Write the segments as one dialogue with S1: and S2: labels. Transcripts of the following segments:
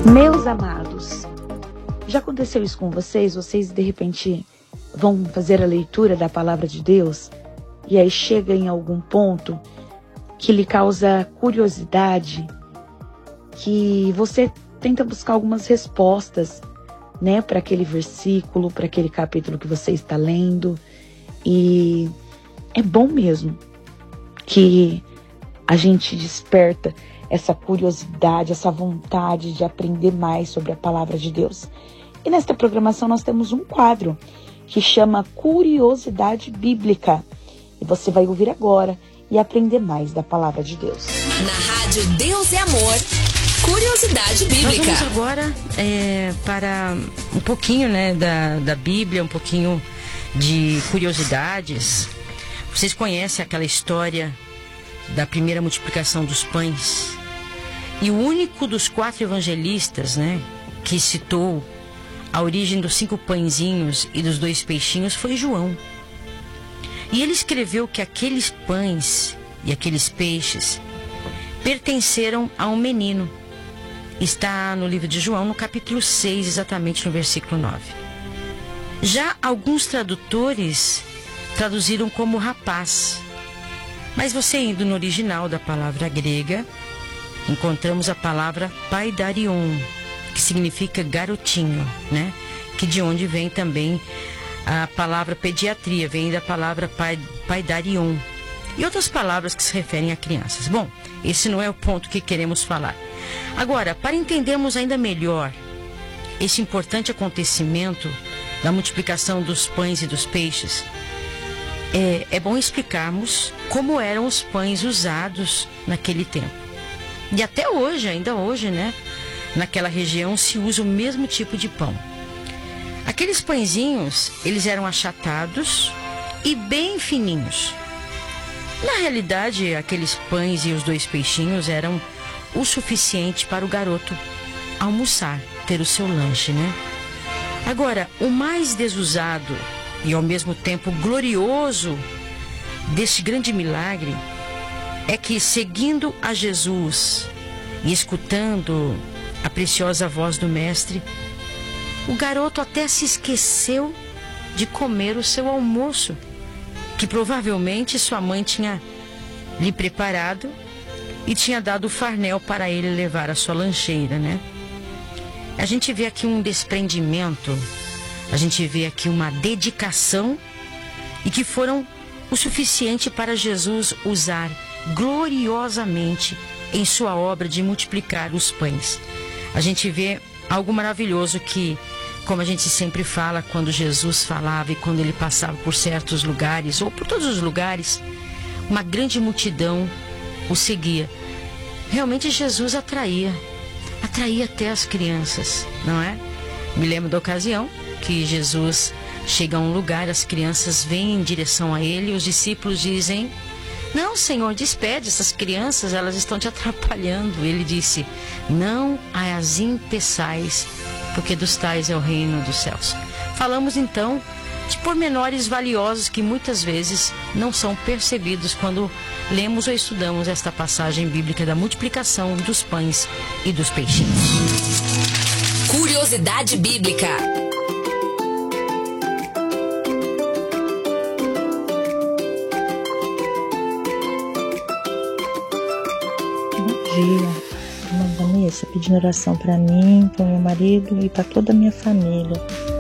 S1: Meus amados, já aconteceu isso com vocês? Vocês de repente vão fazer a leitura da palavra de Deus e aí chega em algum ponto que lhe causa curiosidade, que você tenta buscar algumas respostas, né, para aquele versículo, para aquele capítulo que você está lendo. E é bom mesmo que a gente desperta essa curiosidade, essa vontade de aprender mais sobre a palavra de Deus. E nesta programação nós temos um quadro que chama Curiosidade Bíblica. E você vai ouvir agora e aprender mais da palavra de Deus.
S2: Na Rádio Deus é Amor, Curiosidade Bíblica.
S3: Nós vamos agora para um pouquinho, né, da Bíblia, um pouquinho de curiosidades. Vocês conhecem aquela história da primeira multiplicação dos pães? E o único dos 4 evangelistas, né, que citou a origem dos 5 pãezinhos e dos 2 peixinhos foi João. E ele escreveu que aqueles pães e aqueles peixes pertenceram a um menino. Está no livro de João, no capítulo 6, exatamente no versículo 9. Já alguns tradutores traduziram como rapaz. Mas você indo no original da palavra grega, encontramos a palavra paidarion, que significa garotinho, né? Que de onde vem também a palavra pediatria, vem da palavra paidarion. E outras palavras que se referem a crianças. Bom, esse não é o ponto que queremos falar. Agora, para entendermos ainda melhor esse importante acontecimento da multiplicação dos pães e dos peixes, é bom explicarmos como eram os pães usados naquele tempo. E até hoje, ainda hoje, né? Naquela região se usa o mesmo tipo de pão. Aqueles pãezinhos, eles eram achatados e bem fininhos. Na realidade, aqueles pães e os 2 peixinhos eram o suficiente para o garoto almoçar, ter o seu lanche, né? Agora, o mais desusado e ao mesmo tempo glorioso deste grande milagre é que, seguindo a Jesus e escutando a preciosa voz do Mestre, o garoto até se esqueceu de comer o seu almoço, que provavelmente sua mãe tinha lhe preparado e tinha dado o farnel para ele levar à sua lancheira, né? A gente vê aqui um desprendimento, a gente vê aqui uma dedicação e que foram o suficiente para Jesus usar gloriosamente em sua obra de multiplicar os pães. A gente vê algo maravilhoso que, como a gente sempre fala, quando Jesus falava e quando ele passava por certos lugares, ou por todos os lugares, uma grande multidão o seguia. Realmente Jesus atraía até as crianças, não é? Me lembro da ocasião que Jesus chega a um lugar, as crianças vêm em direção a ele e os discípulos dizem: "Não, Senhor, despede essas crianças, elas estão te atrapalhando." Ele disse: "Não as impeçais, porque dos tais é o reino dos céus." Falamos então de pormenores valiosos que muitas vezes não são percebidos quando lemos ou estudamos esta passagem bíblica da multiplicação dos pães e dos peixinhos.
S2: Curiosidade Bíblica.
S4: Irmã Vanessa, pedindo oração para mim, para meu marido e para toda a minha família.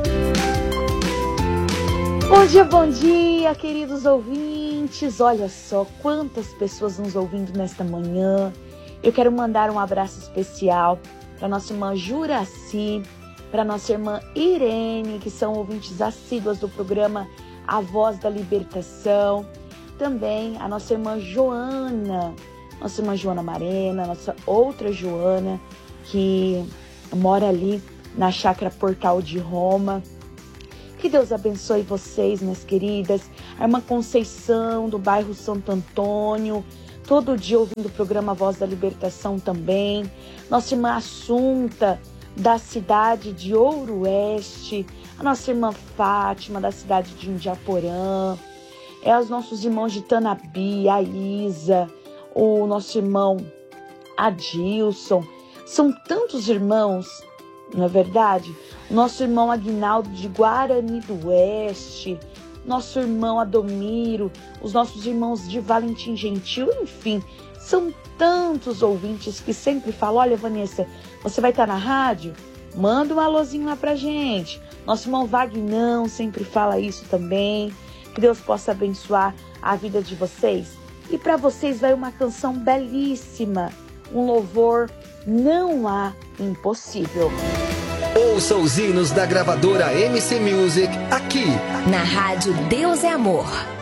S1: Bom dia, queridos ouvintes. Olha só quantas pessoas nos ouvindo nesta manhã. Eu quero mandar um abraço especial para nossa irmã Juraci, para nossa irmã Irene, que são ouvintes assíduas do programa A Voz da Libertação. Também a nossa irmã Joana Marena, nossa outra Joana, que mora ali na Chácara Portal de Roma. Que Deus abençoe vocês, minhas queridas. A irmã Conceição, do bairro Santo Antônio, todo dia ouvindo o programa Voz da Libertação também. Nossa irmã Assunta, da cidade de Ouro Oeste. A nossa irmã Fátima, da cidade de Indiaporã. Os nossos irmãos de Tanabi, a Isa, o nosso irmão Adilson. São tantos irmãos, não é verdade? Nosso irmão Aguinaldo de Guarani do Oeste, nosso irmão Adomiro, os nossos irmãos de Valentim Gentil, enfim, são tantos ouvintes que sempre falam: olha, Vanessa, você vai estar na rádio? Manda um alôzinho lá pra gente. Nosso irmão Vagnão sempre fala isso também. Que Deus possa abençoar a vida de vocês. E para vocês vai uma canção belíssima, um louvor, Não Há Impossível.
S5: Ouça os hinos da gravadora MC Music aqui
S2: Na rádio Deus é Amor.